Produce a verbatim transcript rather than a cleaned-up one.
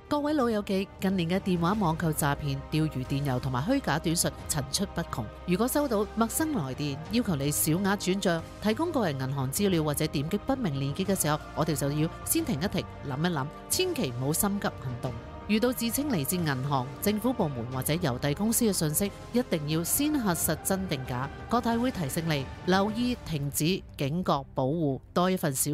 各位老友記，近年嘅電話網購詐騙、釣魚電郵同埋虛假短信層出不窮。如果收到陌生來電要求你小額轉賬、提供個人銀行資料或者點擊不明鏈接嘅時候，我哋就要先停一停，諗一諗，千祈唔好心急行動。遇到自稱嚟自銀行、政府部門或者郵遞公司嘅信息，一定要先核實真定假。國泰會提醒你留意、停止、警覺、保護，多一份小